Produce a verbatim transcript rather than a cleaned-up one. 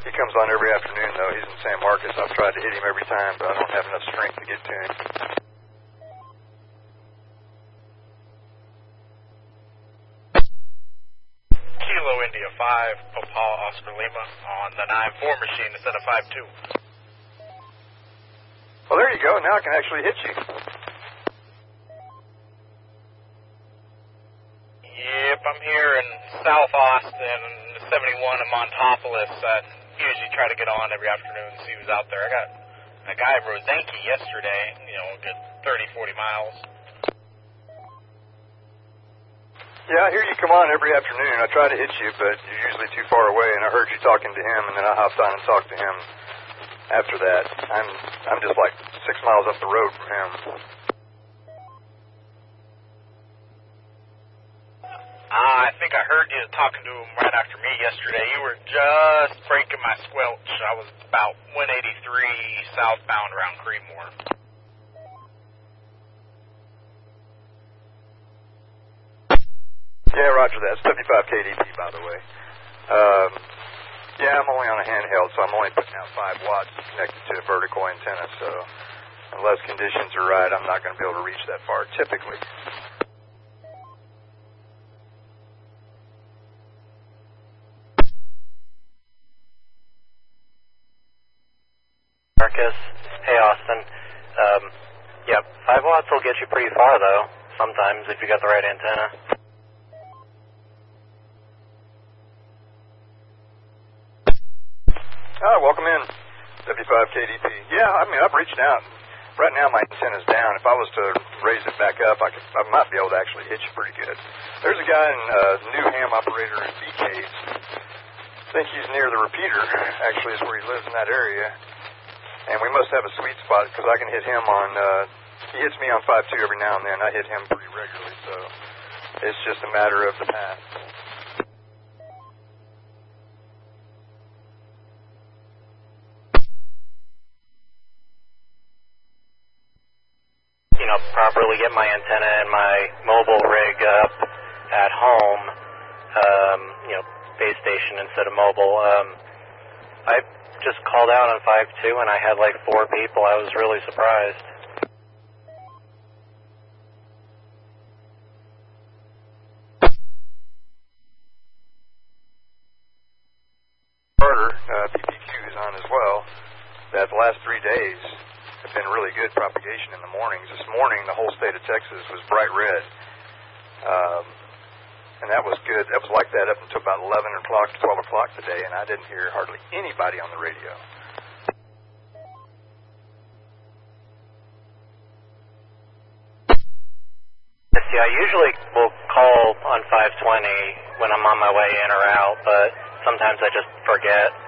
He comes on every afternoon, though. He's in San Marcos. I've tried to hit him every time, but I don't have enough strength to get to him. Kilo India five, Papa Oscar Lima on the nine four machine instead of five two. Well, there you go. Now I can actually hit you. Yep, I'm here in South Austin, seventy-one in Montopolis. I usually try to get on every afternoon and see who's out there. I got a guy in Rosenke yesterday, you know, a good thirty, forty miles. Yeah, I hear you come on every afternoon. I try to hit you, but you're usually too far away, and I heard you talking to him, and then I hopped on and talked to him after that. I'm I'm just like six miles up the road from him. Ah, I think I heard you talking to him right after me yesterday. You were just breaking my squelch. I was about one eighty-three southbound around Creedmoor. Yeah, roger that. It's seventy-five K D P, by the way. Um, yeah, I'm only on a handheld, so I'm only putting out five watts connected to a vertical antenna, so unless conditions are right, I'm not going to be able to reach that far, typically. Marcus, hey Austin. Um, yep, five watts will get you pretty far, though, sometimes, if you got the right antenna. Oh, welcome in, seventy-five K D P. Yeah, I mean, I've reached out. Right now, my antenna's down. If I was to raise it back up, I, could, I might be able to actually hit you pretty good. There's a guy in uh, new ham operator in B Ks. I think he's near the repeater, actually, is where he lives in that area. And we must have a sweet spot, because I can hit him on, uh, he hits me on five two every now and then. I hit him pretty regularly, so it's just a matter of the path. You know, properly get my antenna and my mobile rig up at home, um, you know, base station instead of mobile. Um, I just called out on five two and I had like four people. I was really surprised. Carter, uh, P P Q is on as well. That the last three days have been really good propagation in the mornings. This morning, the whole state of Texas was bright red. Um, and that was good. That was like that up until about eleven o'clock, twelve o'clock today, and I didn't hear hardly anybody on the radio. See, I usually will call on five twenty when I'm on my way in or out, but sometimes I just forget.